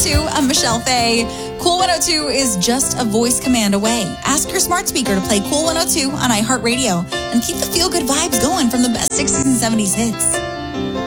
102. I'm Michelle Fay. Cool 102 is just a voice command away. Ask your smart speaker to play Cool 102 on iHeartRadio and keep the feel-good vibes going from the best 60s and 70s hits.